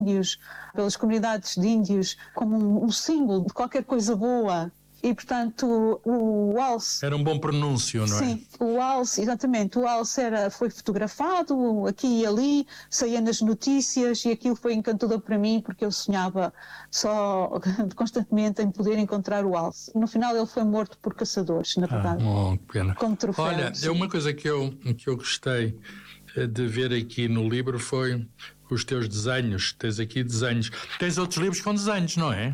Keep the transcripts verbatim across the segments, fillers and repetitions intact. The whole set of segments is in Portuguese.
índios, pelas comunidades de índios, como um, um símbolo de qualquer coisa boa. E, portanto, o alce... Era um bom pronúncio, não é? Sim, o alce, exatamente. O alce era, foi fotografado aqui e ali, saía nas notícias, e aquilo foi encantador para mim, porque eu sonhava só constantemente em poder encontrar o alce. No final ele foi morto por caçadores, na verdade. Ah, oh, que pena. Como troféu. Olha, sim. é uma coisa que eu, que eu gostei de ver aqui no livro foi os teus desenhos. Tens aqui desenhos. Tens outros livros com desenhos, não é?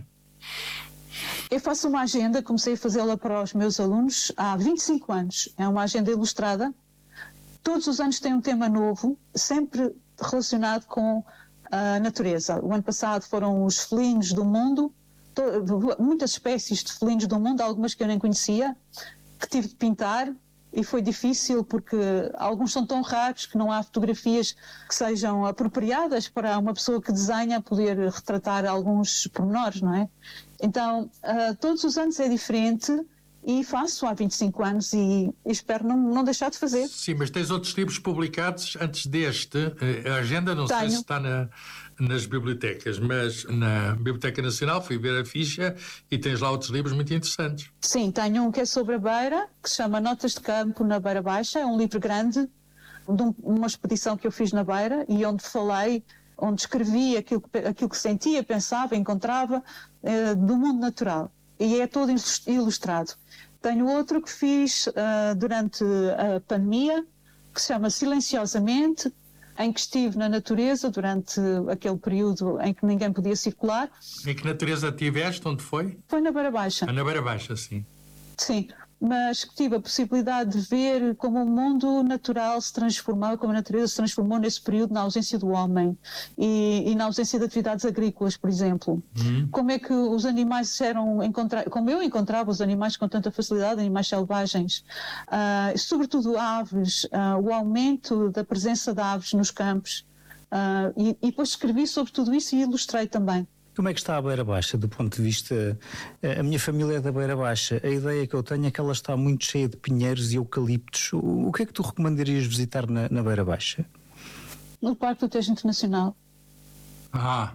Eu faço uma agenda, comecei a fazê-la para os meus alunos há vinte e cinco anos. É uma agenda ilustrada. Todos os anos tem um tema novo, sempre relacionado com a natureza. O ano passado foram os felinos do mundo, muitas espécies de felinos do mundo, algumas que eu nem conhecia, que tive de pintar. E foi difícil porque alguns são tão raros que não há fotografias que sejam apropriadas para uma pessoa que desenha poder retratar alguns pormenores, não é? Então, uh, todos os anos é diferente e faço há vinte e cinco anos e, e espero não, não deixar de fazer. Sim, mas tens outros livros publicados antes deste. A agenda não Tenho. sei se está na, nas bibliotecas, mas na Biblioteca Nacional fui ver a ficha e tens lá outros livros muito interessantes. Sim, tenho um que é sobre a Beira, que se chama Notas de Campo na Beira Baixa. É um livro grande de um, uma expedição que eu fiz na Beira e onde falei, onde escrevi aquilo, aquilo que sentia, pensava, encontrava eh, do mundo natural. E é todo ilustrado. Tenho outro que fiz uh, durante a pandemia, que se chama Silenciosamente, em que estive na natureza durante aquele período em que ninguém podia circular. Em que natureza tiveste? Onde foi? Foi na Beira Baixa. Ah, na Beira Baixa, sim. Sim, mas que tive a possibilidade de ver como o mundo natural se transformava, como a natureza se transformou nesse período na ausência do homem e, e na ausência de atividades agrícolas, por exemplo. Hum. Como é que os animais eram encontrados, como eu encontrava os animais com tanta facilidade, animais selvagens, uh, sobretudo aves, uh, o aumento da presença de aves nos campos, uh, e, e depois escrevi sobre tudo isso e ilustrei também. Como é que está a Beira Baixa, do ponto de vista... A minha família é da Beira Baixa. A ideia que eu tenho é que ela está muito cheia de pinheiros e eucaliptos. O que é que tu recomendarias visitar na, na Beira Baixa? No Parque do Tejo Internacional. Ah!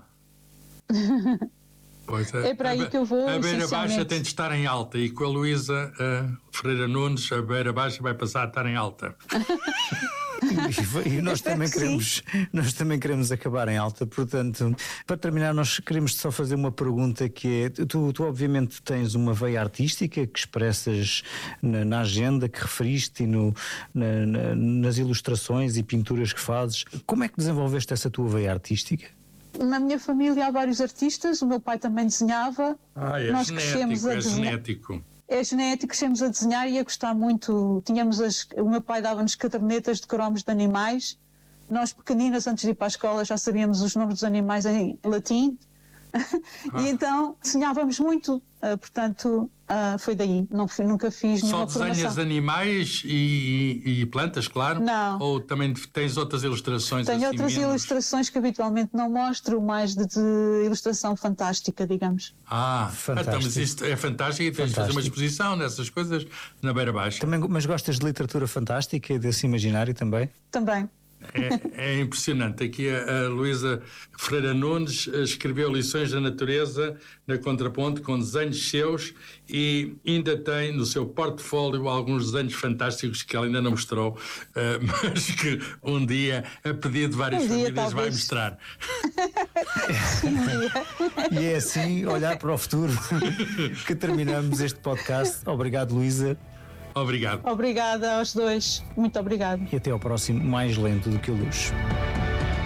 Pois é, é para aí que eu vou, a Beira Baixa tem de estar em alta e com a Luísa uh, Ferreira Nunes a Beira Baixa vai passar a estar em alta. E nós também, queremos, nós também queremos acabar em alta, portanto, para terminar, nós queremos só fazer uma pergunta que é, tu, tu obviamente tens uma veia artística que expressas na, na agenda que referiste e no, na, na, nas ilustrações e pinturas que fazes. Como é que desenvolveste essa tua veia artística? Na minha família há vários artistas, o meu pai também desenhava. Ah, é nós genético, a é desenhar. genético. É genético, crescemos a desenhar e a gostar muito. Tínhamos as, o meu pai dava-nos cadernetas de cromos de animais. Nós, pequeninas, antes de ir para a escola, já sabíamos os nomes dos animais em latim. Ah. E então desenhávamos muito, uh, portanto, uh, foi daí. Não, nunca fiz nenhuma formação. Só desenhas animais e, e, e plantas, claro? Não. Ou também tens outras ilustrações? Tenho assim outras menos? ilustrações que habitualmente não mostro, mais de, de ilustração fantástica, digamos. Ah, fantástico. Então, mas isto é fantástico e tens de fazer uma exposição dessas coisas na Beira Baixa. Também, mas gostas de literatura fantástica e desse imaginário também? Também. É, é impressionante. Aqui a, a Luísa Ferreira Nunes escreveu Lições da Natureza na Contraponto com desenhos seus e ainda tem no seu portfólio alguns desenhos fantásticos que ela ainda não mostrou, uh, mas que um dia, a pedido de várias um dia, famílias, talvez. vai mostrar. E é assim, olhar para o futuro, que terminamos este podcast. Obrigado, Luísa. Obrigado. Obrigada aos dois. Muito obrigado. E até ao próximo Mais Lento do que a Luz.